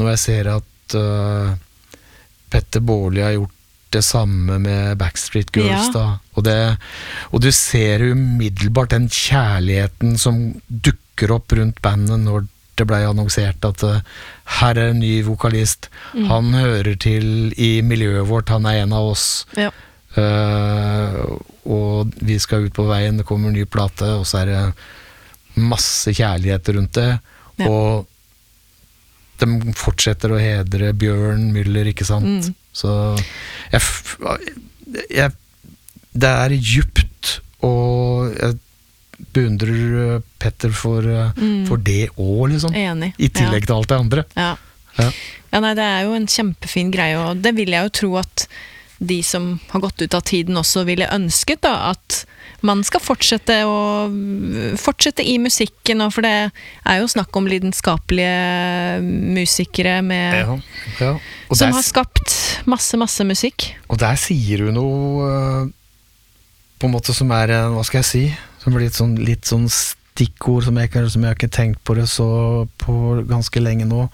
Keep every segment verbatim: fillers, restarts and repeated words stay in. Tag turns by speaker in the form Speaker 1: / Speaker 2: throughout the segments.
Speaker 1: når jeg ser at uh, Petter Baarli har gjort det samme med Backstreet Girls
Speaker 2: Ja.
Speaker 1: da, og, det, og du ser umiddelbart den kjærligheten som dukker opp rundt bandet når det ble annonsert at uh, her er en ny vokalist,
Speaker 2: Mm.
Speaker 1: han hører til i miljøet vårt, han er en av oss,
Speaker 2: Ja.
Speaker 1: uh, og vi skal ut på veien, det kommer en ny plate, og så er det masse kjærlighet rundt det,
Speaker 2: Ja.
Speaker 1: og de fortsetter å hedre Bjørn Müller, ikke sant?
Speaker 2: Mm.
Speaker 1: Så jeg, f- jeg, det er djupt, og jeg beundrer uh, Petter for, uh,
Speaker 2: Mm.
Speaker 1: for det også, liksom.
Speaker 2: Enig.
Speaker 1: I tillegg til alt det andre.
Speaker 2: Ja.
Speaker 1: Ja.
Speaker 2: Ja, nei, det er jo en kjempefin greie, og det vil jeg jo tro at de som har gått ut av tiden også ville ønsket da, at man skal fortsette å fortsette i musikken, og for det er jo snakk om lidenskapelige musikere med,
Speaker 1: Ja, ja. Og,
Speaker 2: som
Speaker 1: der,
Speaker 2: har skapt masse, masse musikk.
Speaker 1: og der sier du noe uh, på en måte som er, uh, hva skal jeg si, som blir litt sånn, litt sånn stikkord som jeg, ikke- som jeg har ikke tenkt på det så på ganske lenge nå.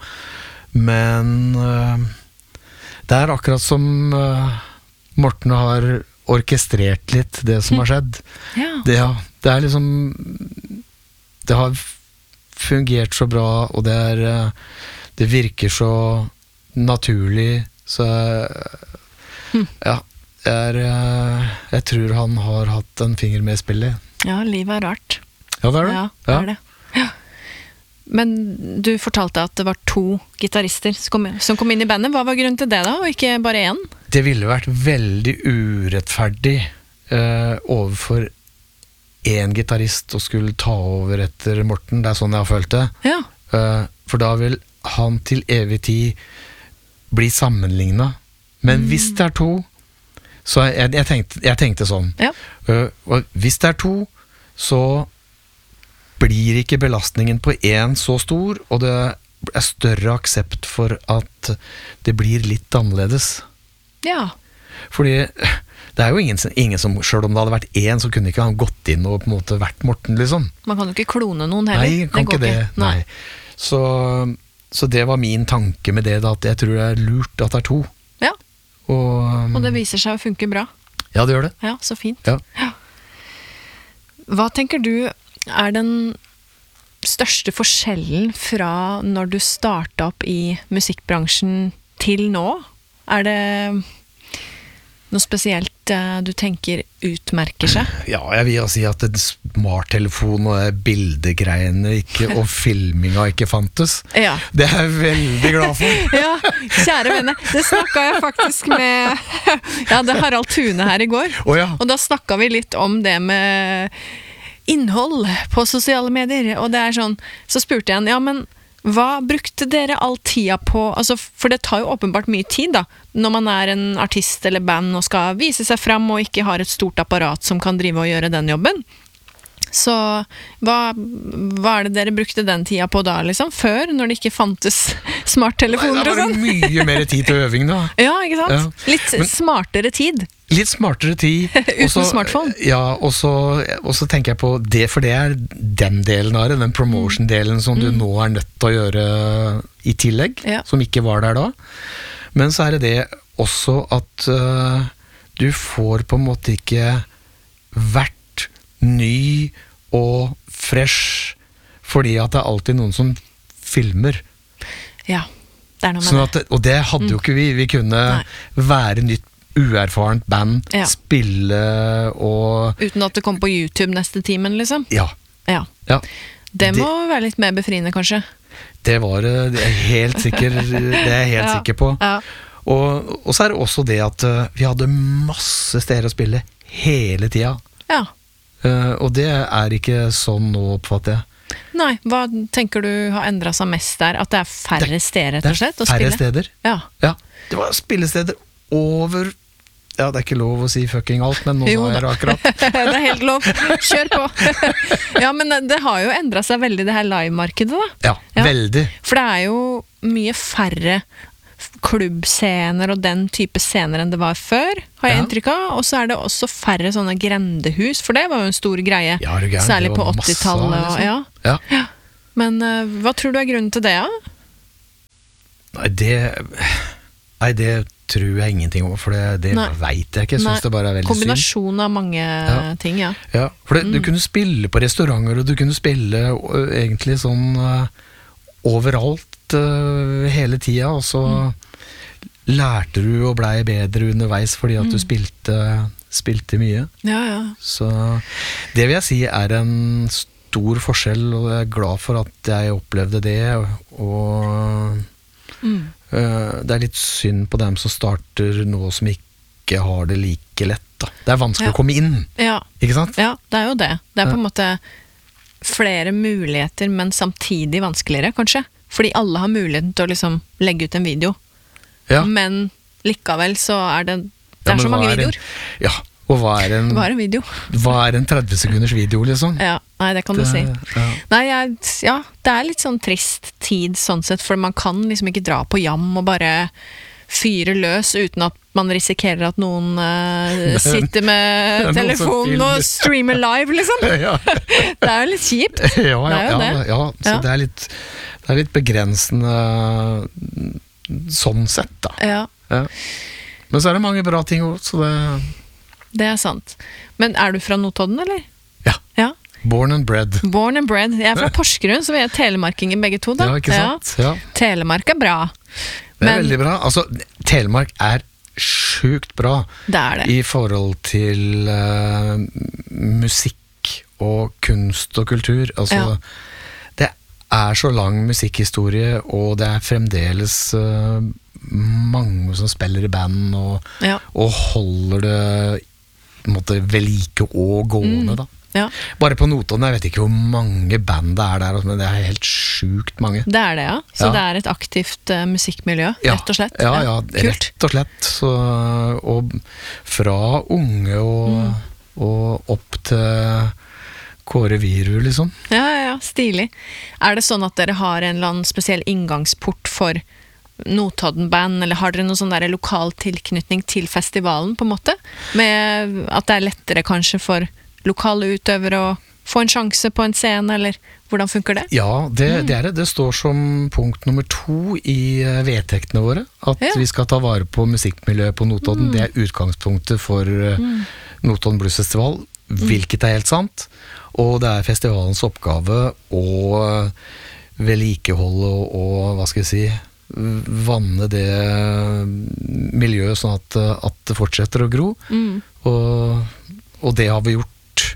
Speaker 1: Men uh, det er akkurat som uh, Morten har orkestrert litt det som har skjedd.
Speaker 2: Ja.
Speaker 1: Det, ja, det er liksom det har fungert så bra, og det er uh, det virker så naturlig, så
Speaker 2: Hm.
Speaker 1: ja, det er, uh, jeg tror han har hatt en finger med i spillet.
Speaker 2: Ja, livet er rart.
Speaker 1: Ja, det er det.
Speaker 2: Ja, det er det. Ja. Men du fortalte at det var to gitarister som kom, som kom inn i bandet. Hva var grunnen til det da, og ikke bare én?
Speaker 1: Det ville vært veldig urettferdig eh, overfor en gitarist å skulle ta over etter Morten. Det er sånn jeg har følt det.
Speaker 2: Ja.
Speaker 1: Eh, for da vil han til evig tid bli sammenlignet. Men
Speaker 2: Mm.
Speaker 1: hvis det er to, så jeg, jeg, tenkte, jeg tenkte sånn.
Speaker 2: Ja.
Speaker 1: Eh, og hvis det er to, så blir ikke belastningen på én så stor, og det er større aksept for at det blir litt annerledes.
Speaker 2: Ja.
Speaker 1: Fordi det er jo ingen, som- ingen som, selv om det hadde vært én, så kunne ikke han gått inn og på en måte vært Morten, liksom.
Speaker 2: Man kan jo ikke klone noen heller.
Speaker 1: Nei, kan
Speaker 2: går
Speaker 1: ikke det. Nei. Så, så det var min tanke med det, da, at jeg tror det er lurt at det er to.
Speaker 2: Ja,
Speaker 1: Og,
Speaker 2: og det viser seg å funke bra.
Speaker 1: ja, det gjør det.
Speaker 2: Ja, så fint.
Speaker 1: Ja.
Speaker 2: Hva tenker du er den største forskjellen fra når du startet opp i musikkbransjen til nå? Er det noe spesielt eh, du tenker utmerker seg?
Speaker 1: Ja, jeg vil jo si at en smarttelefon og det bildegreiene ikke, og filminga ikke fantes.
Speaker 2: Ja.
Speaker 1: Det er jeg veldig glad for.
Speaker 2: Ja, kjære venner, det snakket jeg faktisk med ja, det er Harald Thune her i går.
Speaker 1: Å ja.
Speaker 2: Og da snakket vi litt om det med innhold på sosiale medier, og det er sånn, så spurte jeg han, ja, men hva brukte dere all tida på, altså, for det tar jo åpenbart mye tid da, når man er en artist eller band og skal vise seg fram og ikke har et stort apparat som kan drive og gjøre den jobben. Så hva, hva er det dere brukte den tida på da, liksom? Før, når det ikke fantes smarttelefoner
Speaker 1: Det
Speaker 2: og
Speaker 1: var
Speaker 2: sånn?
Speaker 1: mye mer tid til øving da.
Speaker 2: Ja, ikke sant?
Speaker 1: Ja.
Speaker 2: Litt
Speaker 1: Men-
Speaker 2: smartere tid.
Speaker 1: Litt smartere tid.
Speaker 2: Uten
Speaker 1: Også-
Speaker 2: smartphone.
Speaker 1: Ja, og så, og så tenker jeg på det, for det er den delen av det, den promotion-delen som du nå er nødt til å gjøre i tillegg,
Speaker 2: Ja.
Speaker 1: som ikke var der da. Men så er det det også at uh, du får på en måte ikke vært ny og fresh, fordi at det er alltid noen som filmer.
Speaker 2: Ja, det er noe med
Speaker 1: Sånn
Speaker 2: det.
Speaker 1: at, det- og det hadde jo ikke vi. Vi kunne
Speaker 2: Nei.
Speaker 1: være nytt, uerfarent band,
Speaker 2: Ja.
Speaker 1: spille og
Speaker 2: Uten at det kom på YouTube neste timen, liksom.
Speaker 1: Ja.
Speaker 2: Ja.
Speaker 1: ja.
Speaker 2: Det
Speaker 1: Det-
Speaker 2: må være litt mer befriende, kanskje.
Speaker 1: Det var det det er jeg helt sikker, det er jeg helt
Speaker 2: Ja.
Speaker 1: sikker på.
Speaker 2: Ja.
Speaker 1: Og, og så er det også det at uh, vi hadde masse steder å spille hele tida.
Speaker 2: Ja.
Speaker 1: Uh, og det er ikke sånn nå, oppfatter jeg.
Speaker 2: Nei, hva tenker du har endret seg mest der? At det er færre steder, rett
Speaker 1: Det
Speaker 2: og slett,
Speaker 1: er
Speaker 2: å
Speaker 1: færre
Speaker 2: spille?
Speaker 1: steder.
Speaker 2: Ja.
Speaker 1: Ja, det var spillesteder over. Ja, det er ikke lov å si fucking alt, men nå
Speaker 2: Jo
Speaker 1: sa jeg
Speaker 2: da.
Speaker 1: det akkurat.
Speaker 2: Det er helt lov. Kjør på. Ja, men det har jo endret seg veldig, det her live-markedet, da.
Speaker 1: Ja,
Speaker 2: Ja.
Speaker 1: veldig.
Speaker 2: For det er jo mye færre klubbscener og den type scener enn det var før, har jeg
Speaker 1: Ja.
Speaker 2: inntrykk av. Og så er det også færre sånne grendehus, for det var jo en stor greie.
Speaker 1: Ja, er du gæren?
Speaker 2: Særlig
Speaker 1: Det
Speaker 2: på
Speaker 1: var masse,
Speaker 2: åttitallet. og-
Speaker 1: liksom.
Speaker 2: Ja.
Speaker 1: Ja.
Speaker 2: Men eh, hva tror du er grunnen til det, da?
Speaker 1: Nei, det Nei, det tror jeg ingenting om, for det, det
Speaker 2: Nei.
Speaker 1: vet jeg ikke. Jeg synes
Speaker 2: Nei.
Speaker 1: det bare er veldig synd.
Speaker 2: Kombinasjon av mange
Speaker 1: Ja.
Speaker 2: ting, ja.
Speaker 1: Ja, for det,
Speaker 2: Mm.
Speaker 1: du kunne spille på restauranter, og du kunne spille ø, egentlig sånn ø, overalt ø, hele tida, og så
Speaker 2: Mm.
Speaker 1: lærte du og blei bedre underveis fordi at du
Speaker 2: Mm.
Speaker 1: spilte, spilte mye.
Speaker 2: Ja, ja.
Speaker 1: Så det vil jeg si er en stor forskjell, og jeg er glad for at jeg opplevde det, og
Speaker 2: Mm.
Speaker 1: ø, det er litt synd på dem som starter nå som ikke har det like lett. Da. Det er vanskelig
Speaker 2: Ja.
Speaker 1: å komme inn,
Speaker 2: Ja.
Speaker 1: ikke sant?
Speaker 2: Ja, det er jo det. Det er på en
Speaker 1: Ja.
Speaker 2: måte flere muligheter, men samtidig vanskeligere, kanskje. Fordi alle har muligheten til å liksom legge ut en video.
Speaker 1: Ja.
Speaker 2: Men likevel så er det Det
Speaker 1: Ja,
Speaker 2: er
Speaker 1: men
Speaker 2: så
Speaker 1: hva
Speaker 2: mange
Speaker 1: er en-
Speaker 2: videoer.
Speaker 1: Ja, og hva er en,
Speaker 2: Bare en video.
Speaker 1: hva er en tretti sekunders video, liksom?
Speaker 2: Ja, nei, det kan du
Speaker 1: Det-
Speaker 2: si.
Speaker 1: ja.
Speaker 2: Nei, jeg, ja, det er litt sånn trist tid sånn sett, for man kan liksom ikke dra på jam og bare fyre løs uten at man risikerer at noen eh, sitter med
Speaker 1: Det er noen som
Speaker 2: telefonen og
Speaker 1: filmer.
Speaker 2: streamer live, liksom.
Speaker 1: Ja,
Speaker 2: Det er jo litt kjipt.
Speaker 1: ja,
Speaker 2: Det er
Speaker 1: ja,
Speaker 2: jo
Speaker 1: ja,
Speaker 2: det.
Speaker 1: ja, så
Speaker 2: Ja.
Speaker 1: det er litt, det er litt begrensende sånn sett, da.
Speaker 2: Ja,
Speaker 1: Ja. Men så er det mange bra ting også, så det
Speaker 2: det er sant. Men er du fra Notodden, eller?
Speaker 1: Ja.
Speaker 2: Ja.
Speaker 1: Born and bred.
Speaker 2: Born and bred. Jeg er fra Porsgrunn, så vi er telemarkinger begge to, da.
Speaker 1: Ja, ikke sant? Ja.
Speaker 2: Telemark er bra.
Speaker 1: Det er
Speaker 2: Men-
Speaker 1: veldig bra. Altså, Telemark er sjukt bra
Speaker 2: Det er det.
Speaker 1: i forhold til eh, musikk og kunst og kultur. Altså,
Speaker 2: Ja.
Speaker 1: det er så lang musikkhistorie, og det er fremdeles eh, mange som spiller i band og,
Speaker 2: Ja.
Speaker 1: og holder det på en måte ved like og gående,
Speaker 2: Mm.
Speaker 1: da.
Speaker 2: Ja,
Speaker 1: Bare på Notodden, jeg vet ikke hvor mange band det er der, men det er helt sjukt mange.
Speaker 2: det er det, ja. Så
Speaker 1: Ja.
Speaker 2: det er et aktivt eh, musikkmiljø,
Speaker 1: Ja.
Speaker 2: rett og slett.
Speaker 1: Ja, ja,
Speaker 2: Kult.
Speaker 1: rett og slett. Så, og fra unge og,
Speaker 2: Mm.
Speaker 1: og opp til Kåre Viru, liksom.
Speaker 2: Ja, ja, ja, stilig. Er det sånn at dere har en eller annen spesiell inngangsport for Notodden-band, eller har dere noen sånn der lokal tilknytning til festivalen, på en måte? Med at det er lettere kanskje for lokale utøvere å få en sjanse på en scene, eller hvordan funker det?
Speaker 1: Ja, det,
Speaker 2: Mm.
Speaker 1: det er det. Det står som punkt nummer to i eh, vedtektene våre, at
Speaker 2: Ja.
Speaker 1: vi skal ta vare på musikkmiljøet på Notodden.
Speaker 2: Mm.
Speaker 1: Det er utgangspunktet for eh,
Speaker 2: Mm.
Speaker 1: Notodden Bluesfestival, hvilket er helt sant. Og det er festivalens oppgave å eh, vedlikeholde og, og, hva skal jeg si, vanne det miljøet sånn at, eh, at det fortsetter å gro.
Speaker 2: Mm.
Speaker 1: Og, og det har vi gjort.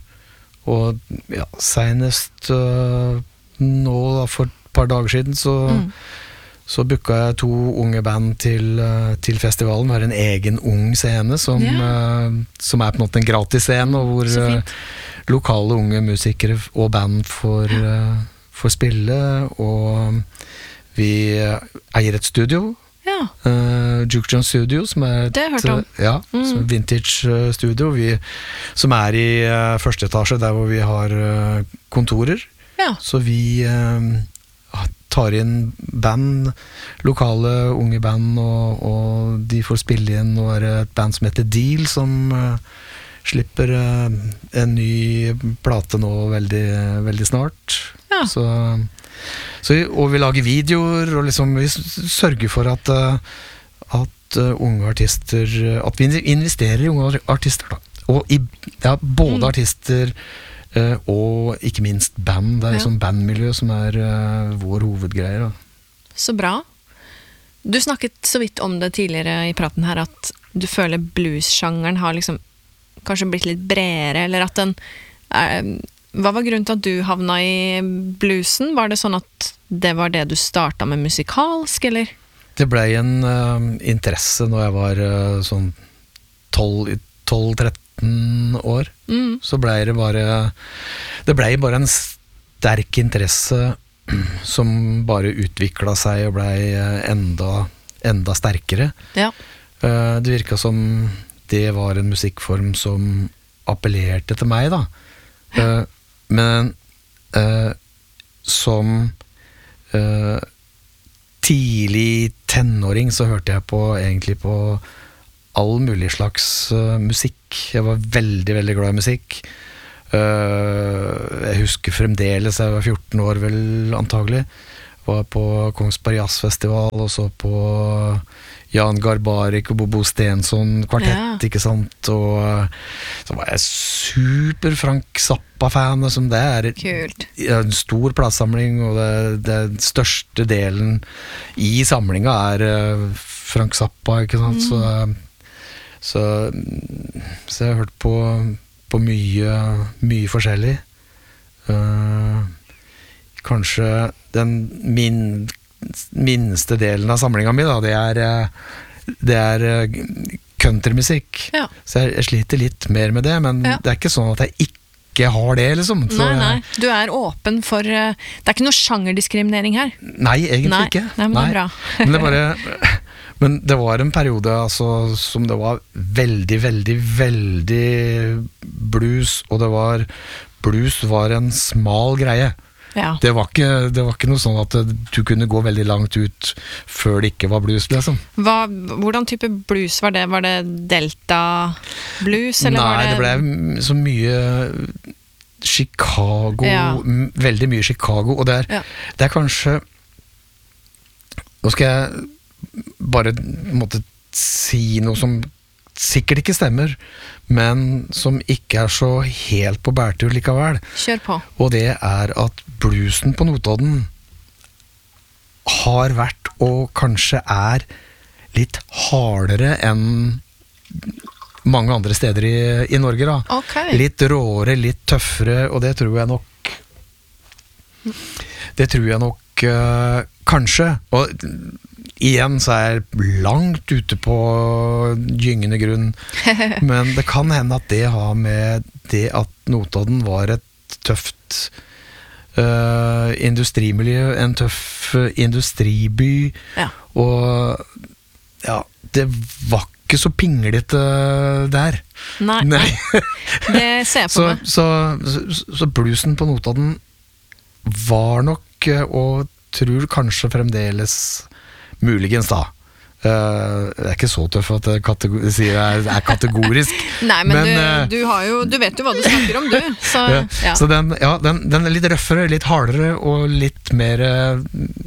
Speaker 1: Og ja, senest øh, nå da, for et par dager siden så,
Speaker 2: Mm.
Speaker 1: så booka jeg to unge band til, øh, til festivalen. Vi har en egen ung scene som,
Speaker 2: Ja.
Speaker 1: øh, som er på en måte en gratis scene, og hvor
Speaker 2: Så
Speaker 1: øh,
Speaker 2: fint.
Speaker 1: lokale unge musikere og band får, øh, får spille. Og vi eier et studio.
Speaker 2: Ja.
Speaker 1: Uh, Juke John Studio, som er et,
Speaker 2: Det har jeg hørt om.
Speaker 1: eh, ja,
Speaker 2: Mm.
Speaker 1: som er vintage eh, studio, vi, som er i eh, første etasje, der hvor vi har eh, kontorer.
Speaker 2: Ja.
Speaker 1: Så vi eh, tar inn band, lokale unge band, og, og de får spille inn. Nå er det et band som heter Deal, som eh, slipper eh, en ny plate nå veldig, veldig snart.
Speaker 2: Ja.
Speaker 1: Så Så, vi- og vi lager videoer, og liksom vi s- sørger for at, eh, at eh, unge artister At vi investerer i unge artister, da. Og i ja, både
Speaker 2: Mm.
Speaker 1: artister eh, og ikke minst band. Det er
Speaker 2: Ja.
Speaker 1: liksom bandmiljø som er eh, vår hovedgreie. Da.
Speaker 2: Så bra. Du snakket så vidt om det tidligere i praten her, at du føler blues-sjangeren har liksom kanskje blitt litt bredere, eller at den er, hva var grunnen til at du havna i bluesen? Var det sånn at det var det du starta med musikalsk, eller?
Speaker 1: Det ble en eh, interesse når jeg var eh, sånn tolv tretten år.
Speaker 2: Mm.
Speaker 1: Så ble det bare Det ble bare en sterk interesse som bare utvikla seg og ble eh, enda, enda sterkere.
Speaker 2: Ja.
Speaker 1: Eh, Det virka som det var en musikkform som appellerte til meg, da. Eh, Men eh, som eh, tidlig tenåring så hørte jeg på egentlig på all mulig slags eh, musikk. Jeg var veldig, veldig glad i musikk. Eh, jeg husker fremdeles, jeg var fjorten år vel antagelig, var på Kongsberg Jazzfestival, og så på Jan Garbarek og Bobo Stensson kvartett,
Speaker 2: Ja.
Speaker 1: ikke sant? Og så var jeg super Frank Zappa-fan, som det er
Speaker 2: Kult.
Speaker 1: en stor platesamling, og det, det største delen i samlinga er eh, Frank Zappa, ikke sant? Så, så, så jeg har hørt på, på mye, mye forskjellig. Uh, kanskje den min, minste delen av samlinga mi da, det er, eh, det er eh, countrymusikk.
Speaker 2: Ja.
Speaker 1: Så jeg, jeg sliter litt mer med det, men
Speaker 2: Ja.
Speaker 1: det er ikke sånn at jeg ikke har det, liksom. Så,
Speaker 2: Nei, nei, du er åpen for uh, det er ikke noe sjangerdiskriminering her.
Speaker 1: Nei, egentlig
Speaker 2: Nei.
Speaker 1: ikke.
Speaker 2: Nei, men det er bra.
Speaker 1: men, det bare, men det var en periode altså, som det var veldig, veldig, veldig blues, og det var blues var en smal greie.
Speaker 2: Ja.
Speaker 1: Det var, ikke, det var ikke noe sånn at du kunne gå veldig langt ut før det ikke var blues, liksom.
Speaker 2: Hva, hvordan type blues var det? Var det Delta blues, eller
Speaker 1: Nei,
Speaker 2: var det
Speaker 1: det ble så mye Chicago,
Speaker 2: Ja.
Speaker 1: m- veldig mye Chicago, og det er,
Speaker 2: Ja.
Speaker 1: det er kanskje, nå skal jeg bare måtte si noe som sikkert ikke stemmer, men som ikke er så helt på bærtur likevel.
Speaker 2: Kjør på.
Speaker 1: Og det er at bluesen på Notodden har vært, og kanskje er, litt hardere enn mange andre steder i, i Norge, da.
Speaker 2: Ok.
Speaker 1: Litt råere, litt tøffere, og det tror jeg nok Det tror jeg nok øh, kanskje. Og igjen så er jeg langt ute på gyngende grunn, men det kan hende at det har med det at Notodden var et tøft øh, industrimiljø, en tøff øh, industriby,
Speaker 2: Ja.
Speaker 1: og ja, det var ikke så pinglete der.
Speaker 2: Nei,
Speaker 1: Nei.
Speaker 2: det ser jeg på
Speaker 1: så,
Speaker 2: meg.
Speaker 1: så, så, så bluesen på Notodden var nok, øh, og tror kanskje fremdeles muligens da. Uh, det er ikke så tøff at jeg kategor- sier jeg er kategorisk.
Speaker 2: Nei, men,
Speaker 1: men,
Speaker 2: du,
Speaker 1: eh,
Speaker 2: du, har jo, du vet jo hva du snakker om, du. Så,
Speaker 1: ja.
Speaker 2: ja.
Speaker 1: Så den, ja, den, den er litt røffere, litt hardere og litt mer eh,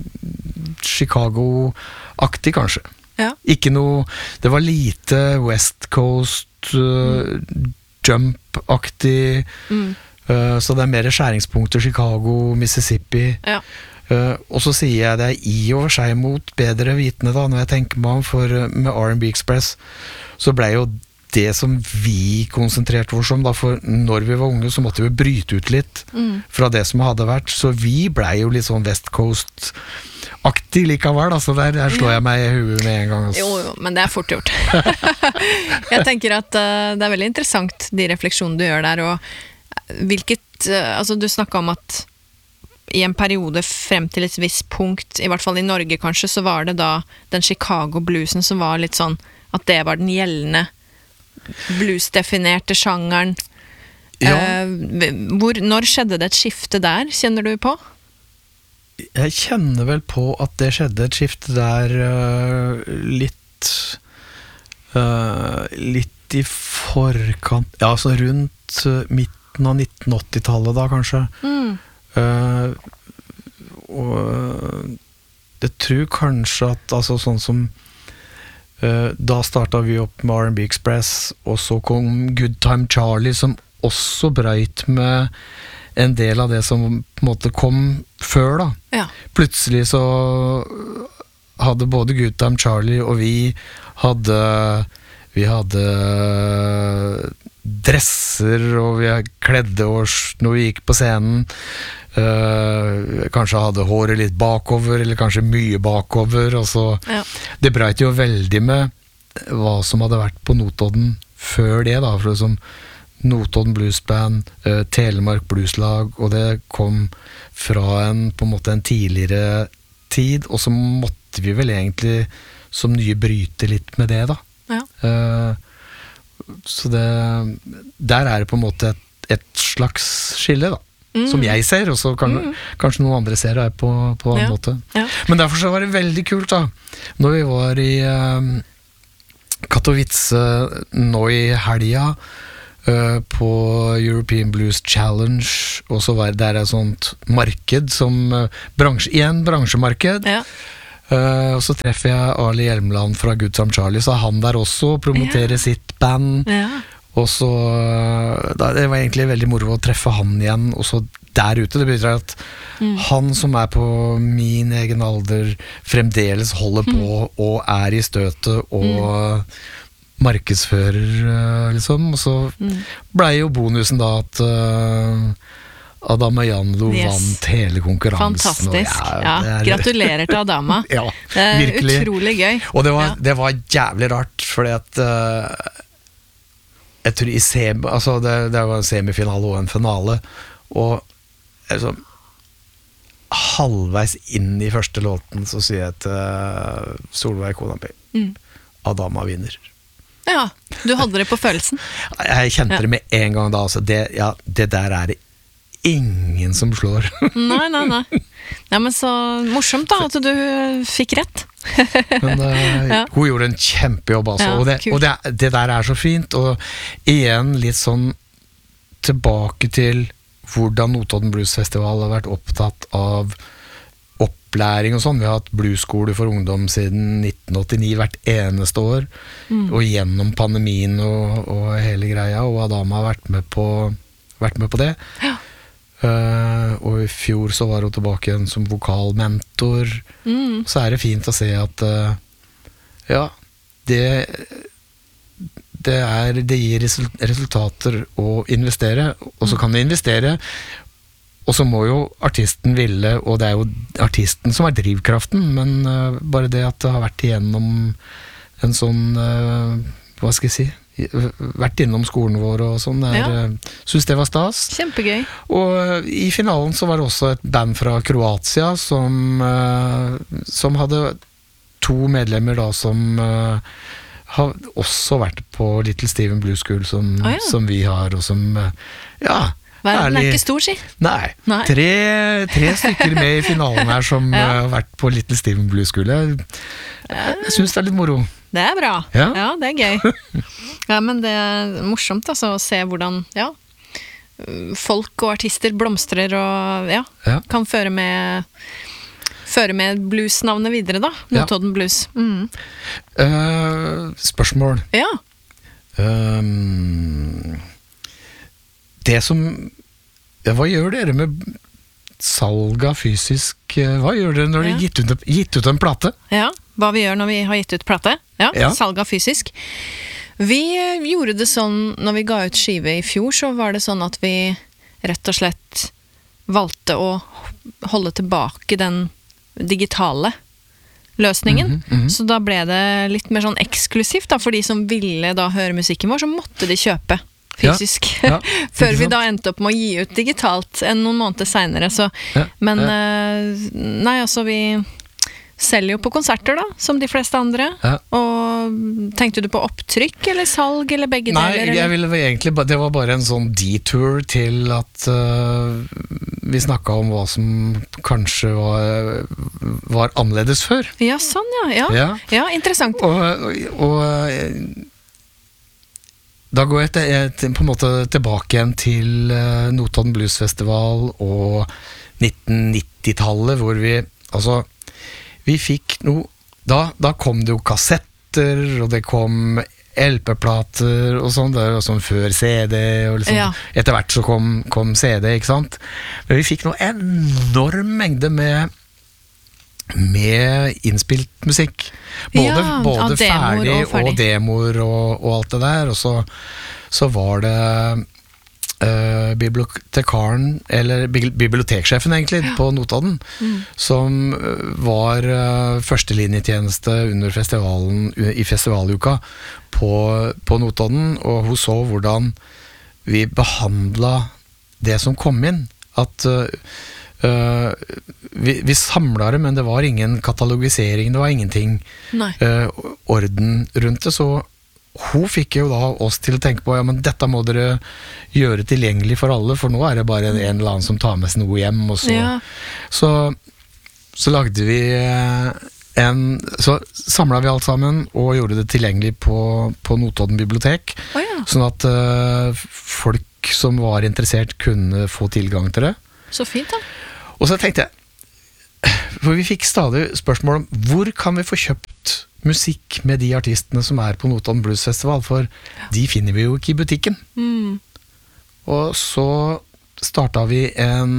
Speaker 1: Chicago-aktig kanskje.
Speaker 2: Ja.
Speaker 1: Ikke noe, det var lite West Coast uh, jump-aktig,
Speaker 2: Mm.
Speaker 1: uh, så det er mer skjæringspunkter Chicago, Mississippi.
Speaker 2: Ja.
Speaker 1: Uh, og så sier jeg det i og for seg mot bedre vitende da, når jeg tenker meg om, for uh, med R and B Express så ble jo det som vi konsentrerte oss om da, for når vi var unge så måtte vi bryte ut litt
Speaker 2: Mm.
Speaker 1: fra det som hadde vært, så vi ble jo litt sånn West Coast-aktig likevel, altså der, der slår jeg meg i huet med en gang. Altså.
Speaker 2: Jo, jo, men det er fort gjort. Jeg tenker at uh, det er veldig interessant, de refleksjonene du gjør der, og hvilket, uh, altså du snakket om at i en periode frem til et visst punkt, i hvert fall i Norge kanskje, så var det da den Chicago-bluesen som var litt sånn, at det var den gjeldende blues-definerte sjangeren.
Speaker 1: Ja.
Speaker 2: Eh, hvor, når skjedde det et skifte der, kjenner du på?
Speaker 1: Jeg kjenner vel på at det skjedde et skifte der øh, litt øh, litt i forkant, ja, altså rundt øh, midten av nitten åtti-tallet da kanskje.
Speaker 2: Mm.
Speaker 1: Uh, og jeg tror kanskje at altså sånn som uh, da startet vi opp med R and B Express, og så kom Good Time Charlie, som også brøyt med en del av det som på en måte kom før da.
Speaker 2: Ja.
Speaker 1: Plutselig så hadde både Good Time Charlie og vi hadde vi hadde dresser, og vi kledde oss når vi gikk på scenen. Uh, kanskje hadde håret litt bakover, eller kanskje mye bakover, og så
Speaker 2: Ja.
Speaker 1: det breit jo veldig med hva som hadde vært på Notodden før det da, for det som Notodden Bluesband, uh, Telemark Blueslag, og det kom fra en, på en måte en tidligere tid, og så måtte vi vel egentlig som nye bryte litt med det da.
Speaker 2: Ja.
Speaker 1: Uh, så det, der er det på en måte et, et slags skille da,
Speaker 2: Mm.
Speaker 1: som jeg ser, og så kan,
Speaker 2: Mm.
Speaker 1: kanskje noen andre ser det på, på en
Speaker 2: Ja.
Speaker 1: måte.
Speaker 2: Ja.
Speaker 1: Men derfor så var det veldig kult da, når vi var i um, Katowice nå i helga, uh, på European Blues Challenge, og så var det der et sånt marked som uh, bransje, igjen bransjemarked.
Speaker 2: Ja.
Speaker 1: Uh, og så treffer jeg Arli Hjelmeland fra Good Time Charlie, så er han der også, promoterer
Speaker 2: Ja.
Speaker 1: sitt band.
Speaker 2: Ja.
Speaker 1: Og så, da, det var egentlig veldig moro å treffe han igjen, og så der ute, det betyr at mm. han som er på min egen alder, fremdeles holder på mm. og er i støtet og mm. markedsfører, liksom. Og så mm. ble jo bonusen da at uh, Adama Janlo yes. vant hele konkurransen.
Speaker 2: Fantastisk.
Speaker 1: Og,
Speaker 2: ja, ja.
Speaker 1: Er,
Speaker 2: gratulerer til Adama.
Speaker 1: ja,
Speaker 2: det er
Speaker 1: virkelig.
Speaker 2: Utrolig gøy.
Speaker 1: Og det var,
Speaker 2: ja.
Speaker 1: det var jævlig rart, fordi at uh, jeg tror i sem, altså det, det var en semifinale og en finale, og altså, halvveis inn i første låten så sier jeg til uh, Solveig kona mi, mm. Adama vinner.
Speaker 2: Ja, du hadde det på følelsen.
Speaker 1: Jeg kjente
Speaker 2: ja.
Speaker 1: det med en gang da, altså det, ja, det der er det ingen som slår.
Speaker 2: nei, nei, nei. Ja, men så morsomt da, at du fikk rett.
Speaker 1: Men uh, ja. hun gjorde en kjempejobb altså,
Speaker 2: ja,
Speaker 1: og, det, og det, det der er så fint, og igjen litt sånn tilbake til hvordan Notodden Blues Festival har vært opptatt av opplæring og sånn. Vi har hatt bluesskole for ungdom siden nitten åttini hvert eneste år, mm. og gjennom pandemien og, og hele greia, og Adama har vært med på, vært med på det. Ja. Uh, og i fjor så var hun tilbake igjen som vokalmentor. Mm. Så er det fint å se at uh, ja, det det, er, det gir resultater å investere, og så kan du investere, og så må jo artisten ville, og det er jo artisten som er drivkraften, men uh, bare det at det har vært igjennom en sånn uh, hva skal jeg si, vært innom skolen vår og sånn, ja. Synes det var stas.
Speaker 2: Kjempegøy.
Speaker 1: Og i finalen så var det også et band fra Kroatia som, uh, som hadde to medlemmer da som uh, har også vært på Little Steven Blues School som, oh, ja. som vi har, og som uh, ja,
Speaker 2: verden er ikke stor, si.
Speaker 1: Nei,
Speaker 2: Nei.
Speaker 1: Tre, tre stykker med i finalen her som ja. uh, har vært på Little Steven Blues School. Jeg, jeg synes det er litt moro.
Speaker 2: Det er bra.
Speaker 1: Ja,
Speaker 2: ja det er gøy. Ja, men det er morsomt altså, å se hvordan ja, folk og artister blomstrer og ja, ja. kan føre med, føre med bluesnavnet videre da, Notodden ja. Blues. Mm.
Speaker 1: Uh, spørsmål.
Speaker 2: Ja.
Speaker 1: Um, det som, ja, hva gjør dere med salg av fysisk, hva gjør dere når ja. dere gitt ut, gitt ut en plate?
Speaker 2: Ja, hva vi gjør når vi har gitt ut plate. Ja, ja. Salg av fysisk. Vi gjorde det sånn, når vi ga ut skive i fjor, så var det sånn at vi rett og slett valgte å holde tilbake den digitale løsningen. Mm-hmm, mm-hmm. Så da ble det litt mer sånn eksklusivt da, for de som ville da høre musikken vår, så måtte de kjøpe fysisk. Ja, ja, før vi da endte opp med å gi ut digitalt enn noen måneder senere. Så. Ja, men ja. nei, altså vi selger jo på konserter da, som de fleste andre. Ja. Og tenkte du på opptrykk eller salg eller begge
Speaker 1: Nei,
Speaker 2: deler?
Speaker 1: Nei, jeg ville egentlig, det var bare en sånn detour til at uh, vi snakket om hva som kanskje var, var annerledes før.
Speaker 2: Ja, sånn ja. Ja, ja. ja interessant.
Speaker 1: Og, og, og da går jeg, til, jeg på en måte tilbake igjen til uh, Notodden Blues Festival og nitten nitti-tallet, hvor vi, altså, vi fikk noe, da, da kom det jo kassetter, og det kom L P-plater og sånn, det var sånn før C D, og liksom, ja. etter hvert så kom, kom C D, ikke sant? Men vi fikk noe enorm mengde med med innspilt musikk. Både,
Speaker 2: ja,
Speaker 1: både
Speaker 2: ja,
Speaker 1: ferdig og, ferdig og demoer og, og alt det der, og så, så var det uh, bibliotekaren, eller biblioteksjefen egentlig, ja. på Notodden, mm. som var uh, førstelinjetjeneste under festivalen, i festivaluka på, på Notodden, og hun så hvordan vi behandlet det som kom inn, at uh, Uh, vi, vi samlet det, men det var ingen katalogisering, det var ingenting uh, orden rundt det, så hun fikk jo da oss til å tenke på, ja, men dette må dere gjøre tilgjengelig for alle, for nå er det bare en, en eller annen som tar med seg noe hjem, og så, ja. så, så lagde vi en, så samlet vi alt sammen og gjorde det tilgjengelig på, på Notodden bibliotek,
Speaker 2: oh, ja.
Speaker 1: Sånn at uh, folk som var interessert kunne få tilgang til det.
Speaker 2: Så fint da.
Speaker 1: Og så tenkte jeg, for vi fikk stadig spørsmål om hvor kan vi få kjøpt musikk med de artistene som er på Notodden Blues Festival, for de finner vi jo ikke i butikken.
Speaker 2: Mm.
Speaker 1: Og så startet vi en,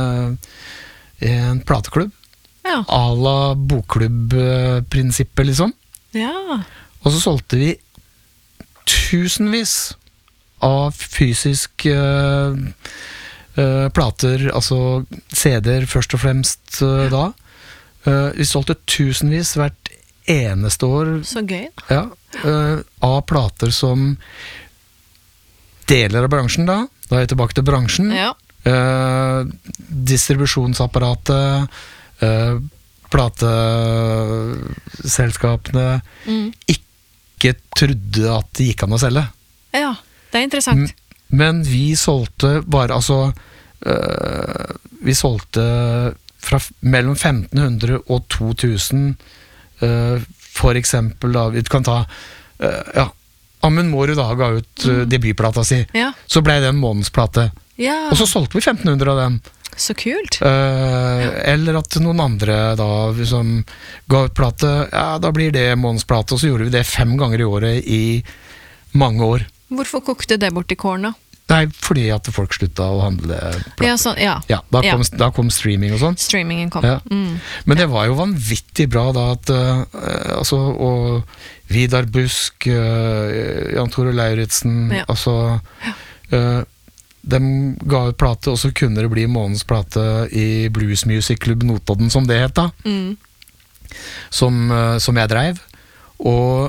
Speaker 1: en plateklubb,
Speaker 2: Ja.
Speaker 1: à la bokklubb-prinsippet liksom.
Speaker 2: Ja.
Speaker 1: Og så solgte vi tusenvis av fysisk uh, uh, plater, altså C D-er først og fremst uh, da. Uh, vi solgte tusenvis hvert eneste år.
Speaker 2: Så gøy.
Speaker 1: Ja, uh, av plater som deler av bransjen da. Da er jeg tilbake til bransjen.
Speaker 2: Ja.
Speaker 1: Uh, distribusjonsapparatet, uh, plateselskapene
Speaker 2: Mm.
Speaker 1: ikke trodde at det gikk an å selge.
Speaker 2: Ja, det er interessant.
Speaker 1: M- Men vi solgte bare, altså øh, vi solgte fra f- mellom femten hundre og to tusen, øh, for eksempel da, vi kan ta, øh, ja, Amund Mårud da ga ut øh, debutplata si,
Speaker 2: Ja.
Speaker 1: så ble det en månedsplate,
Speaker 2: Ja,
Speaker 1: og så solgte vi femten hundre av den.
Speaker 2: så kult.
Speaker 1: Øh, eller at noen andre da som ga ut plate, ja, da blir det månedsplate, og så gjorde vi det fem ganger i året i mange år.
Speaker 2: Hvorfor kokte det bort i kåren da?
Speaker 1: Nei, fordi at folk slutta å handle plater.
Speaker 2: Ja, så, ja.
Speaker 1: Ja, da kom,
Speaker 2: Ja.
Speaker 1: da kom streaming og sånn.
Speaker 2: Streamingen kom.
Speaker 1: Ja.
Speaker 2: Mm.
Speaker 1: Men det var jo vanvittig bra da at uh, altså, og Vidar Busk, uh, Jan Tore Lauritzen,
Speaker 2: Ja.
Speaker 1: altså uh, de ga ut plate, og så kunne det bli månedens plate i Blues Music Club Notodden, som det het da,
Speaker 2: Mm.
Speaker 1: som, uh, som jeg dreiv. Og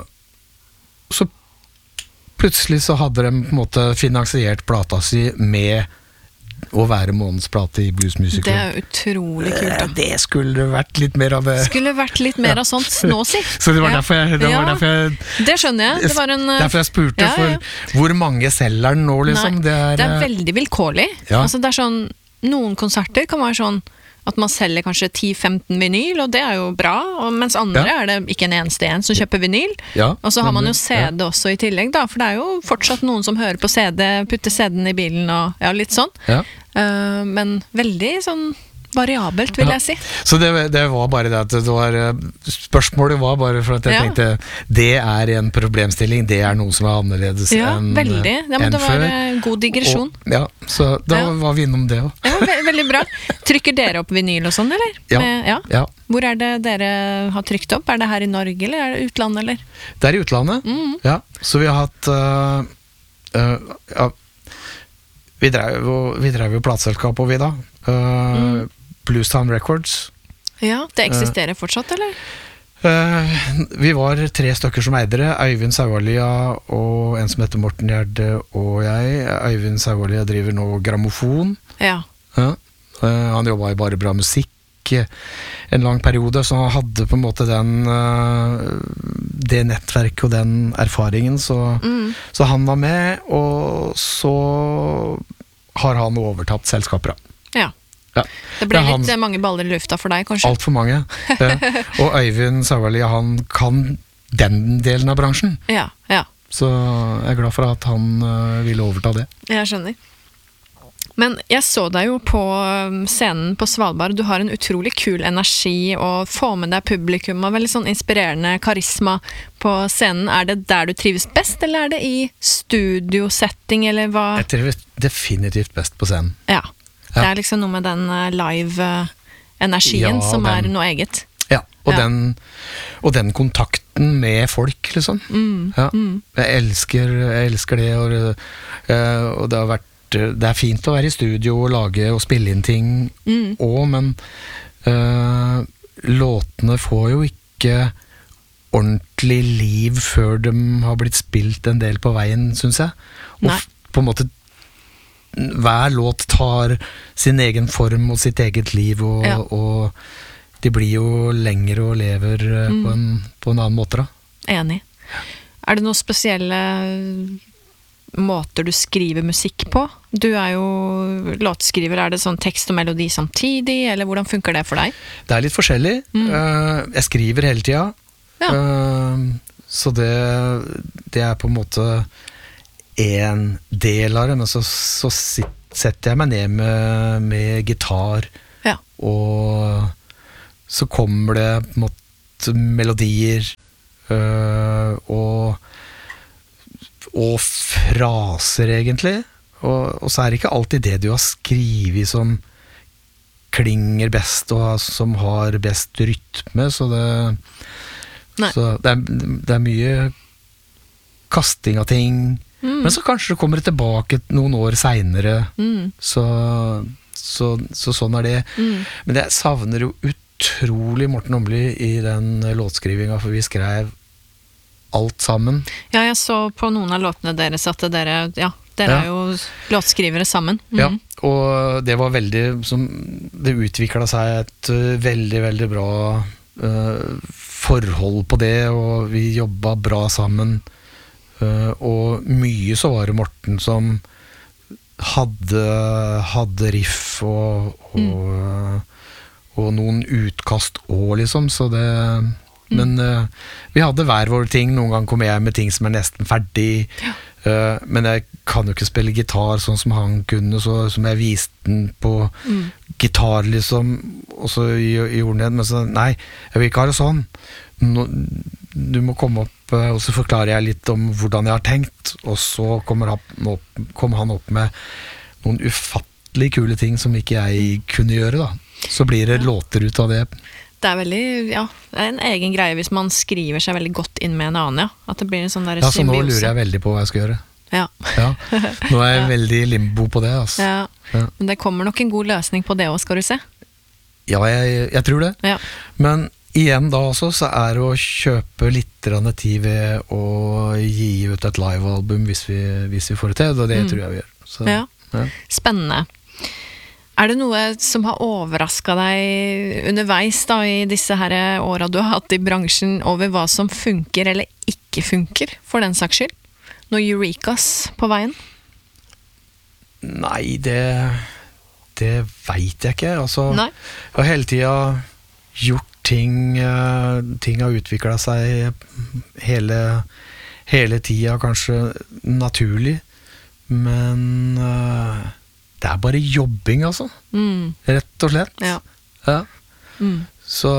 Speaker 1: så plutselig så hadde de på en måte finansiert plata si med å være månedens plate i Blues Music
Speaker 2: Det
Speaker 1: Club.
Speaker 2: er utrolig kult
Speaker 1: Eh,
Speaker 2: da.
Speaker 1: Det skulle vært litt mer av det.
Speaker 2: Skulle vært litt mer av sånt nå, si.
Speaker 1: Så det var
Speaker 2: Ja.
Speaker 1: derfor jeg, det var
Speaker 2: Ja.
Speaker 1: derfor jeg,
Speaker 2: Det skjønner jeg. Det var en... eh,
Speaker 1: derfor jeg spurte,
Speaker 2: ja, ja, ja.
Speaker 1: for hvor mange selger den nå, liksom?
Speaker 2: Nei,
Speaker 1: det er,
Speaker 2: det er
Speaker 1: eh,
Speaker 2: veldig vilkårlig.
Speaker 1: Ja.
Speaker 2: Altså, det er sånn, noen konserter kan være sånn at man selger kanskje ti femten vinyl, og det er jo bra, og mens andre
Speaker 1: Ja.
Speaker 2: er det ikke en eneste en som kjøper vinyl.
Speaker 1: ja,
Speaker 2: Og så har man jo
Speaker 1: nemlig.
Speaker 2: C D også i tillegg, da, for det er jo fortsatt noen som hører på C D, putter C D-en i bilen og ja, litt sånn.
Speaker 1: Ja.
Speaker 2: Eh, men veldig sånn variabelt, vil
Speaker 1: Ja.
Speaker 2: jeg si.
Speaker 1: Så det, det var bare det at det var eh, spørsmålet var bare for at jeg
Speaker 2: Ja.
Speaker 1: tenkte det er en problemstilling, det er noe som er annerledes
Speaker 2: Ja,
Speaker 1: enn
Speaker 2: veldig. Ja, men
Speaker 1: enn
Speaker 2: det var
Speaker 1: før.
Speaker 2: eh, god digresjon.
Speaker 1: Og, ja, så da
Speaker 2: Ja.
Speaker 1: var vi innom det også.
Speaker 2: Ja, ve veldig bra. Trykker dere opp vinyl og sånn, eller?
Speaker 1: Ja.
Speaker 2: Med, ja.
Speaker 1: Ja,
Speaker 2: Hvor er det dere har trykt opp? Er det her i Norge, eller er det utlandet, eller?
Speaker 1: det er i utlandet.
Speaker 2: Mm.
Speaker 1: Ja, så vi har hatt øh, øh, ja, vi drev jo, vi drev jo plateselskap og vi da. Uh,
Speaker 2: Mm.
Speaker 1: Bluestown Records.
Speaker 2: Ja, det eksisterer fortsatt, eller?
Speaker 1: Uh, vi var tre stykker som eide det. Øyvind Saualia og en som heter Morten Gjerde og jeg. Øyvind Saualia driver nå grammofon.
Speaker 2: Ja.
Speaker 1: Ja. Uh, han jobba i Bare Bra Musikk en lang periode, så han hadde på en måte den uh, det nettverket og den erfaringen, så,
Speaker 2: Mm.
Speaker 1: så han var med, og så har han overtatt selskaper.
Speaker 2: ja.
Speaker 1: Ja.
Speaker 2: Det ble
Speaker 1: Det er han-
Speaker 2: litt eh, mange baller i lufta for deg, kanskje?
Speaker 1: Alt for mange. Ja. Og Øyvind Saualia, han kan den delen av bransjen,
Speaker 2: Ja, ja.
Speaker 1: så jeg er glad for at han uh, ville overta det.
Speaker 2: Jeg skjønner. Men jeg så deg jo på um, scenen på Svalbard. Du har en utrolig kul energi og får med deg publikum og veldig sånn inspirerende karisma på scenen. Er det der du trives best, eller er det i studiosetting, eller hva?
Speaker 1: Jeg trives definitivt best på scenen.
Speaker 2: Ja. Det
Speaker 1: Ja.
Speaker 2: er liksom noe med den eh, live-energien
Speaker 1: Ja,
Speaker 2: som
Speaker 1: den-
Speaker 2: er noe eget.
Speaker 1: Ja, og,
Speaker 2: Ja.
Speaker 1: Den, og den kontakten med folk, liksom.
Speaker 2: Mm,
Speaker 1: Ja.
Speaker 2: mm.
Speaker 1: Jeg elsker, jeg elsker det, og, eh, og det har vært det er fint å være i studio og lage og spille inn ting
Speaker 2: Mm.
Speaker 1: òg, men eh, låtene får jo ikke ordentlig liv før de har blitt spilt en del på veien, syns jeg. Og
Speaker 2: Nei.
Speaker 1: f- på en måte hver låt tar sin egen form og sitt eget liv, og,
Speaker 2: Ja.
Speaker 1: og de blir jo lengre og lever eh,
Speaker 2: Mm.
Speaker 1: på, en, på en annen måte, da.
Speaker 2: Enig. Er det noen spesielle måter du skriver musikk på? Du er jo låtskriver. Er det sånn tekst og melodi samtidig, eller hvordan funker det for deg?
Speaker 1: Det er litt forskjellig.
Speaker 2: Mm.
Speaker 1: Eh, jeg skriver hele tida.
Speaker 2: Ja.
Speaker 1: Eh, så det, det er på en måte en del av det, men så, så sit, setter jeg meg ned med, med gitar,
Speaker 2: Ja.
Speaker 1: og så kommer det på en måte melodier, øh, og, og fraser egentlig, og, og så er det ikke alltid det du har skrivet som klinger best, og som har best rytme, så det, så det, er, det er mye kasting av ting, mm. men så kanskje det kommer tilbake noen år senere, mm. så, så, så sånn er det. Mm. Men jeg savner jo utrolig Morten Åmli i den låtskrivinga, for vi skrev alt sammen.
Speaker 2: Ja, jeg så på noen av låtene deres at dere, ja, dere ja. er jo låtskrivere sammen. Mm.
Speaker 1: Ja, og det var veldig, som, det utviklet seg et veldig, veldig bra uh, forhold på det, og vi jobbet bra sammen. Uh, og mye så var det Morten som hadde, hadde riff og, og, mm. og noen utkast også, liksom, så det mm. men uh, vi hadde hver vår ting. Noen gang kom jeg med ting som er nesten ferdig, ja. uh, men jeg kan jo ikke spille gitar sånn som han kunne, så som jeg viste den på mm. gitar liksom, og så gjorde den, men så, nei, jeg vil ikke ha det sånn. Nå, du må komme opp, og så forklarer jeg litt om hvordan jeg har tenkt, og så kommer han opp, kommer han opp med noen ufattelig kule ting som ikke jeg kunne gjøre da. Så blir det ja. låter ut av det.
Speaker 2: Det er veldig, ja, det er en egen greie hvis man skriver seg veldig godt inn med en annen, ja. At det blir en sånn der
Speaker 1: ja, så
Speaker 2: symbiose.
Speaker 1: nå lurer jeg veldig på hva jeg skal gjøre.
Speaker 2: Ja.
Speaker 1: ja. Nå er jeg ja. veldig limbo på det, altså.
Speaker 2: Ja.
Speaker 1: Ja.
Speaker 2: Men det kommer nok en god løsning på det også, skal du se.
Speaker 1: Ja, jeg, jeg tror det.
Speaker 2: Ja.
Speaker 1: Men igjen da også, så er det å kjøpe litt tid ved å gi ut et livealbum hvis vi, hvis vi får det til, og det mm. tror jeg vi gjør. Så,
Speaker 2: ja.
Speaker 1: Ja.
Speaker 2: Spennende. Er det noe som har overrasket deg underveis da, i disse her årene du har hatt i bransjen, over hva som funker eller ikke funker, for den saks skyld? Noe Eurekas på veien?
Speaker 1: Nei, det, det vet jeg ikke. Altså,
Speaker 2: Nei.
Speaker 1: Jeg har hele tiden gjort ting, ting har utviklet seg hele, hele tiden, kanskje naturlig, men uh, det er bare jobbing, altså. Mm. Rett og slett.
Speaker 2: Ja.
Speaker 1: Ja.
Speaker 2: Mm.
Speaker 1: Så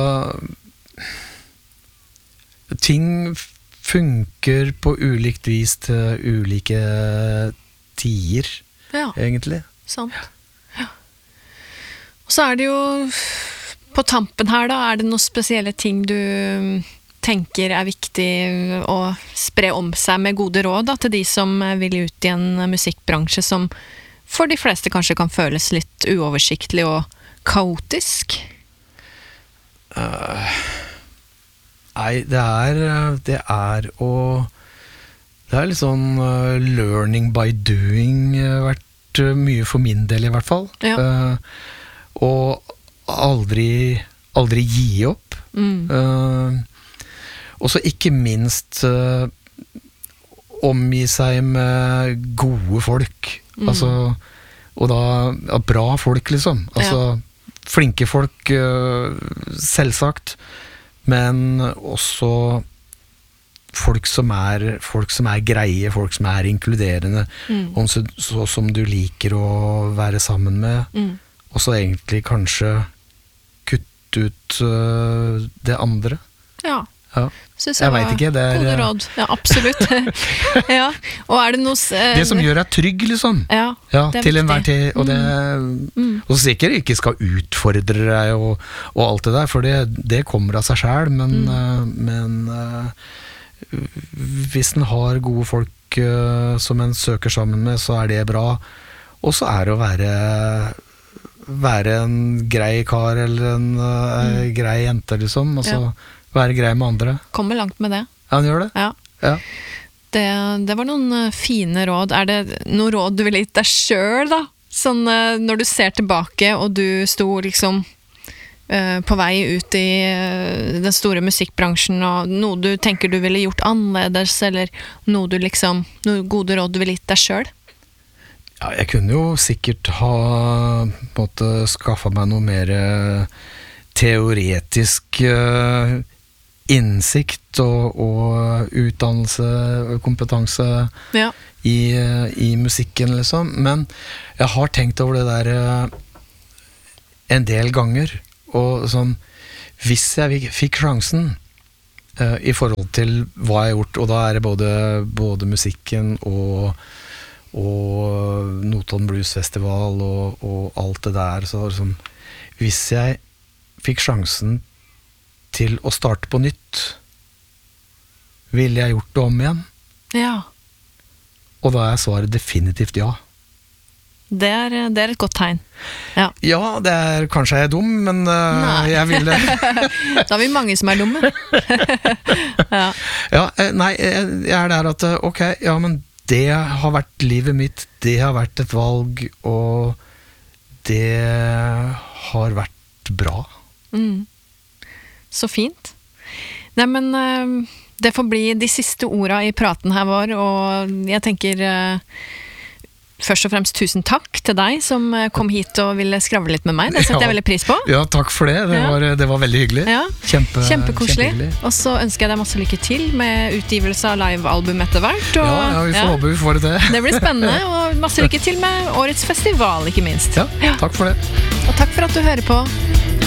Speaker 1: ting funker på ulikt vis til ulike tider,
Speaker 2: ja.
Speaker 1: egentlig.
Speaker 2: Sant. Ja. Og så er det jo på tampen her da, er det noen spesielle ting du tenker er viktig å spre om seg med gode råd da, til de som vil ut i en musikkbransje som for de fleste kanskje kan føles litt uoversiktlig og kaotisk?
Speaker 1: Uh, nei, det er, det er å det er litt sånn uh, learning by doing uh, vært uh, mye for min del i hvert fall.
Speaker 2: Ja.
Speaker 1: Uh, og aldri, aldri gi opp. Mm. Uh, og så ikke minst uh, omgi seg med gode folk. Mm. Altså, og da ja, bra folk, liksom. Altså, ja. Flinke folk, uh, selvsagt, men også folk som er, folk som er greie, folk som er inkluderende, mm. og så, så som du liker å være sammen med, mm. og så egentlig kanskje kutte ut uh, det andre.
Speaker 2: Ja.
Speaker 1: Ja.
Speaker 2: Synes
Speaker 1: jeg, jeg vet ikke, det er
Speaker 2: gode råd. Ja, absolutt. Ja. Og er det noe uh,
Speaker 1: det som gjør deg trygg, liksom.
Speaker 2: Ja,
Speaker 1: ja til enhver tid. Og, det,
Speaker 2: mm.
Speaker 1: og så sikkert ikke skal utfordre deg og, og alt det der, for det, det kommer av seg selv, men, mm. uh, men uh, hvis en har gode folk uh, som en søker sammen med, så er det bra. Og så er det å være være en grei kar eller en uh, mm. grei jente, liksom. Altså ja. Være grei med andre.
Speaker 2: Kommer langt med det.
Speaker 1: Ja, han gjør det.
Speaker 2: Ja.
Speaker 1: Ja.
Speaker 2: Det, det var noen fine råd. Er det noen råd du ville gitt deg selv, da? Sånn når du ser tilbake, og du sto liksom uh, på vei ut i uh, den store musikkbransjen, og noe du tenker du ville gjort annerledes, eller noe du liksom, noen gode råd du ville gitt deg selv?
Speaker 1: Ja, jeg kunne jo sikkert ha på en måte skaffet meg noe mer teoretisk uh, innsikt og, og utdannelse og kompetanse
Speaker 2: Ja.
Speaker 1: i, i musikken, liksom. Men jeg har tenkt over det der eh, en del ganger, og sånn, hvis jeg fikk sjansen eh, i forhold til hva jeg har gjort, og da er det både, både musikken og, og Notodden Blues Festival og, og alt det der, så liksom, hvis jeg fikk sjansen til å starte på nytt, ville jeg gjort det om igjen?
Speaker 2: Ja.
Speaker 1: Og da er svaret definitivt ja.
Speaker 2: Det er, det er et godt tegn. Ja.
Speaker 1: Ja, det er kanskje jeg er dum, men uh,
Speaker 2: Nei.
Speaker 1: jeg ville
Speaker 2: Da har vi mange som er dumme. Ja.
Speaker 1: Ja, eh, nei, jeg jeg er der at eh, ok, ja, men det har vært livet mitt, det har vært et valg, og det har vært bra.
Speaker 2: Mm. Så fint. Nei, men eh, det får bli de siste orda i praten her vår, og jeg tenker eh, først og fremst tusen takk til deg som eh, kom hit og ville skravle litt med meg. Det setter
Speaker 1: Ja.
Speaker 2: jeg veldig pris på.
Speaker 1: Ja, takk for det. Det,
Speaker 2: Ja.
Speaker 1: var, det var veldig hyggelig.
Speaker 2: Ja.
Speaker 1: Kjempe,
Speaker 2: Kjempekoselig.
Speaker 1: kjempehyggelig.
Speaker 2: Og så ønsker jeg deg masse lykke til med utgivelse av livealbum etter hvert. Og,
Speaker 1: Ja, ja, vi får
Speaker 2: ja,
Speaker 1: håpe vi får det til.
Speaker 2: det blir spennende, og masse lykke til med årets festival, ikke minst.
Speaker 1: Ja, takk for det.
Speaker 2: Og takk for at du hører på.